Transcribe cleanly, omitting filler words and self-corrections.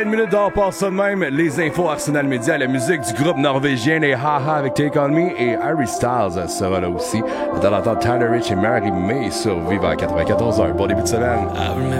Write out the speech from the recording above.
Une minute d'or passe ça de même. Les infos Arsenal Media, la musique du groupe norvégien les Haha avec Take On Me et Harry Styles sera là aussi. Dans l'entente Tyler Rich et Mary May sur Viva 94 heures. Bon début de semaine.